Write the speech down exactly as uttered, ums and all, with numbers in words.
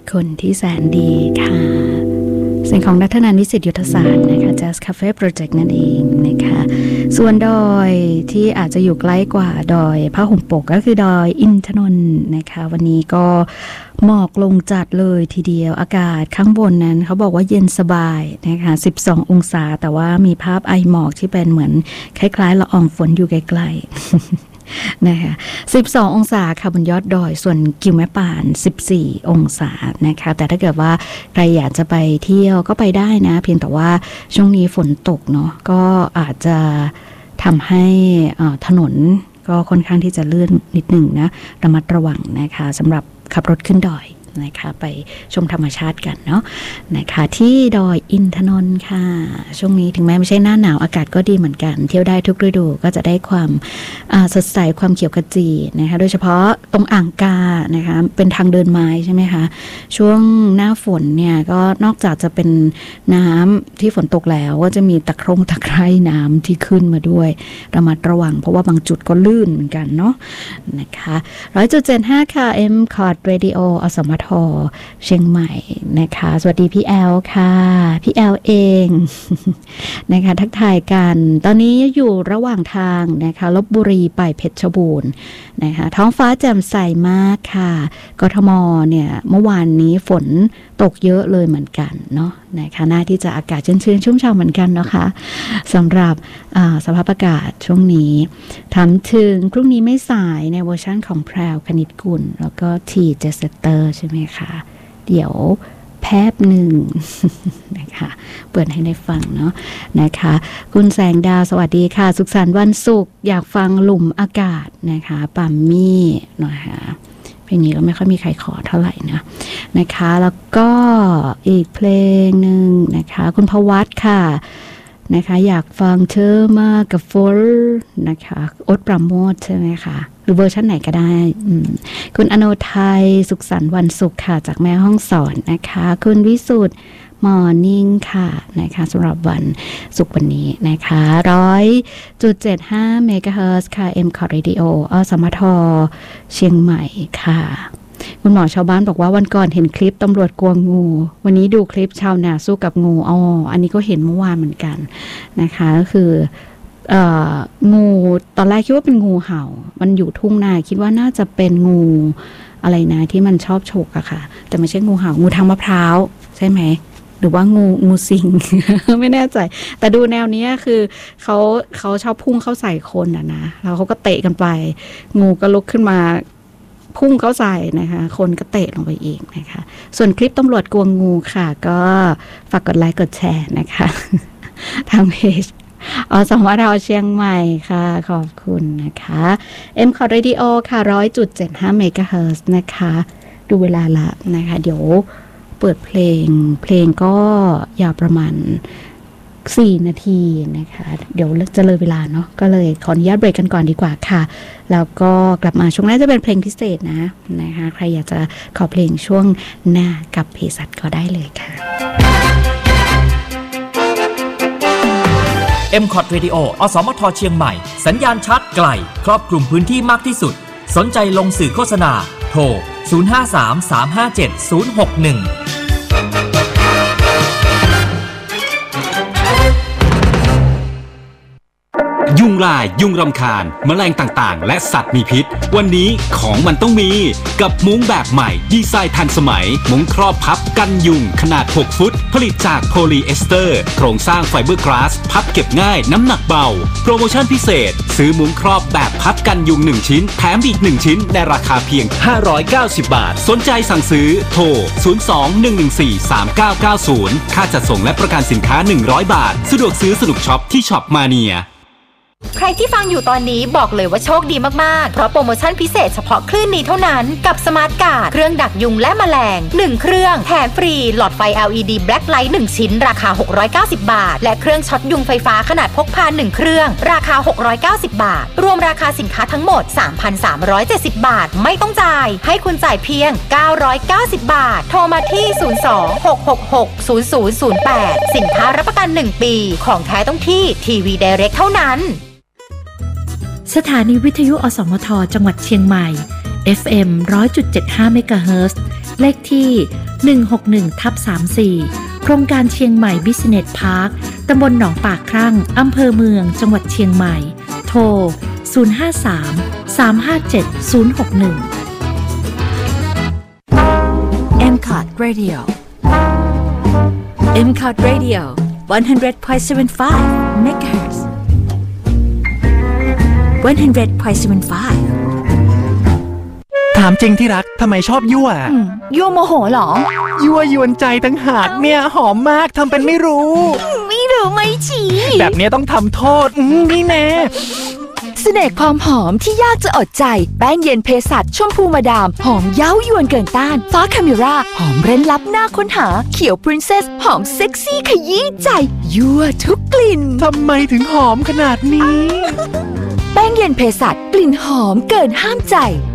คนที่แสนดีค่ะเสียงของนัทนันท์ นิสิตยุทธศาสตร์นะคะ Jazz Cafe Project นั่นเองนะคะส่วนดอยที่อาจจะอยู่ใกล้กว่าดอยพระห่มปกก็คือดอยอินทนนท์นะคะวันนี้ก็หมอกลงจัดเลยทีเดียวอากาศข้างบนนั้นเขาบอกว่าเย็นสบายนะคะสิบสององศาแต่ว่ามีภาพไอหมอกที่เป็นเหมือนคล้ายๆละอองฝนอยู่ไกลๆนะคะสิบสององศาค่ะบนยอดดอยส่วนกิวแม่ปานสิบสี่องศานะคะแต่ถ้าเกิดว่าใครอยากจะไปเที่ยวก็ไปได้นะเพียงแต่ว่าช่วงนี้ฝนตกเนาะก็อาจจะทำให้ถนนก็ค่อนข้างที่จะลื่นนิดหนึ่งนะระมัดระวังนะคะสำหรับขับรถขึ้นดอยนะคะไปชมธรรมชาติกันเนาะนะคะที่ดอยอินทนนท์ค่ะช่วงนี้ถึงแม้ไม่ใช่หน้าหนาวอากาศก็ดีเหมือนกันเที่ยวได้ทุกฤดูก็จะได้ความสดใสความเขียวขจีนะคะโดยเฉพาะตรงอ่างกานะคะเป็นทางเดินไม้ใช่ไหมคะช่วงหน้าฝนเนี่ยก็นอกจากจะเป็นน้ำที่ฝนตกแล้วก็จะมีตะครงตะไคร่น้ำที่ขึ้นมาด้วยระมัดระวังเพราะว่าบางจุดก็ลื่นเหมือนกันเนาะนะคะ ร้อยจุดเจ็ดห้า ค่ะ M Card Radio อสมทเชียงใหม่นะคะสวัสดีพี่แอลค่ะพี่แอลเองนะคะทักทายกันตอนนี้อยู่ระหว่างทางนะคะลพบุรีไปเพชรบูรณ์นะคะท้องฟ้าแจ่มใสมากค่ะกทมเนี่ยเมื่อวานนี้ฝนตกเยอะเลยเหมือนกันเนาะนะคะน่าที่จะอากาศชื้นๆชุ่มฉ่ำเหมือนกันนะคะสำหรับสภาพอากาศช่วงนี้ถามถึงพรุ่งนี้ไม่สายในเวอร์ชันของแพรวคณิตกุลแล้วก็ทีเจสเตอร์ใช่ไหมคะเดี๋ยวแพบหนึ่งนะคะเปิดให้ได้ฟังเนาะนะคะคุณแสงดาวสวัสดีค่ะสุขสันต์วันศุกร์อยากฟังหลุมอากาศนะคะปัมมี่นะคะเพลงนี้ก็ไม่ค่อยมีใครขอเท่าไหร่นะนะคะแล้วก็อีกเพลงหนึ่งนะคะคุณพวัตค่ะนะคะอยากฟังเธอมากับฟอลนะคะโอ๊ตปราโมทใช่ไหมคะหรือเวอร์ชันไหนก็ได้คุณอโนไทยสุขสันต์วันศุกร์ค่ะจากแม่ห้องสอนนะคะคุณวิสุทธ์มอร์นิ่งค่ะนะคะสำหรับวันศุกร์วันนี้นะคะร้อยจุดเจ็ดห้าเมกะเฮิรตซ์ค่ะ M Card Radio อสมทเชียงใหม่ค่ะคุณหมอชาวบ้านบอกว่าวันก่อนเห็นคลิปตำรวจกลัวงูวันนี้ดูคลิปชาวนาสู้กับงูอ๋ออันนี้ก็เห็นเมื่อวานเหมือนกันนะคะก็คือเอ่องูตอนแรกคิดว่าเป็นงูเห่ามันอยู่ทุ่งนาคิดว่าน่าจะเป็นงูอะไรนะที่มันชอบฉกอะค่ะแต่ไม่ใช่งูเห่างูทางมะพร้าวใช่ไหมหรือว่างูงูสิง ไม่แน่ใจแต่ดูแนวนี้คือเขาเขาชอบพุ่งเข้าใส่คนอะนะแล้วเขาก็เตะกันไปงูก็ลุกขึ้นมาพุ่งเข้าใส่นะคะคนก็เตะลงไปอีกนะคะส่วนคลิปตำรวจกลัวงูค่ะก็ฝากกดไลค์กดแชร์นะคะทางเพจอสมทเชียงใหม่ค่ะขอบคุณนะคะ M Card Radio ค่ะ หนึ่งร้อยจุดเจ็ดห้า เมกะเฮิรตซ์นะคะดูเวลาละนะคะเดี๋ยวเปิดเพลงเพลงก็ยาวประมาณสี่นาทีนะคะเดี๋ยวจะเลยเวลาเนาะก็เลยขออนุญาตเบรกกันก่อนดีกว่าค่ะแล้วก็กลับมาช่วงหน้าจะเป็นเพลงพิเศษนะนะคะใครอยากจะขอเพลงช่วงหน้ากับเภสัชก็ได้เลยค่ะ M Card Radio อสมทเชียงใหม่สัญญาณชัดไกลครอบคลุมพื้นที่มากที่สุดสนใจลงสื่อโฆษณาโทรศูนย์ ห้า สาม สาม ห้า เจ็ด ศูนย์ หก หนึ่งยุงลายยุงรำคาญแมลงต่างๆและสัตว์มีพิษวันนี้ของมันต้องมีกับมุ้งแบบใหม่ดีไซน์ทันสมัยมุ้งครอบพับกันยุงขนาดหกฟุตผลิตจากโพลีเอสเตอร์โครงสร้างไฟเบอร์กลาสพับเก็บง่ายน้ำหนักเบาโปรโมชั่นพิเศษซื้อมุ้งครอบแบบพับกันยุงหนึ่งชิ้นแถมอีกหนึ่งชิ้นในราคาเพียงห้าร้อยเก้าสิบบาทสนใจสั่งซื้อโทรศูนย์ สอง หนึ่ง หนึ่ง สี่ สาม เก้า เก้า ศูนย์ค่าจัดส่งและประกันสินค้าหนึ่งร้อยบาทสะดวกซื้อสนุกช็อปที่ช็อปมาเนียใครที่ฟังอยู่ตอนนี้บอกเลยว่าโชคดีมากๆเพราะโปรโมชั่นพิเศษเฉพาะคลื่นนี้เท่านั้นกับสมาร์ทการ์ดเครื่องดักยุงและแมลงหนึ่งเครื่องแถมฟรีหลอดไฟ แอล อี ดี Black Light หนึ่งชิ้นราคาหกร้อยเก้าสิบบาทและเครื่องช็อตยุงไฟฟ้าขนาดพกพาหนึ่งเครื่องราคาหกร้อยเก้าสิบบาทรวมราคาสินค้าทั้งหมด สามพันสามร้อยเจ็ดสิบบาทไม่ต้องจ่ายให้คุณจ่ายเพียงเก้าร้อยเก้าสิบบาทโทรมาที่ศูนย์ สอง หก หก หก ศูนย์ ศูนย์ ศูนย์ แปดสินค้ารับประกันหนึ่งปีของแท้ต้องที่ทีวี Direct เท่านั้นสถานีวิทยุอสมทจังหวัดเชียงใหม่ เอฟ เอ็ม หนึ่งร้อยจุดเจ็ดห้า เมกะเฮิรตซ์เลขที่หนึ่งหกหนึ่งทับสามสี่ โครงการเชียงใหม่ Business Park ตำบลหนองปากครั่งอำเภอเมืองจังหวัดเชียงใหม่โทรศูนย์ ห้า สาม สาม ห้า เจ็ด ศูนย์ หก หนึ่งเอ็ม ซี โอ ที Radio เอ็ม ซี โอ ที Radio one hundred point seven five megahertz one hundred point seven five ถามจริงที่รักทำไมชอบยั่วยั่วโมโหเหรอยั่วยวนใจตั้งหากเนี่ยหอมมากทำเป็นไม่รู้ไม่รู้ไม่ชี้แบบนี้ต้องทำโทษนี่แน่เสน่ห์ความหอมที่ยากจะอดใจแป้งเย็นเภสัชชมพูมาดามหอมเย้ายวนเกินต้านฟ้าคาเมราหอมเร้นลับหน้าค้นหาเขียวพรินเซสหอมเซ็กซี่ขยี้ใจยั่วทุกกลิ่นทำไมถึงหอมขนาดนี้แป้งเย็นเภสัชกลิ่นหอมเกินห้ามใจ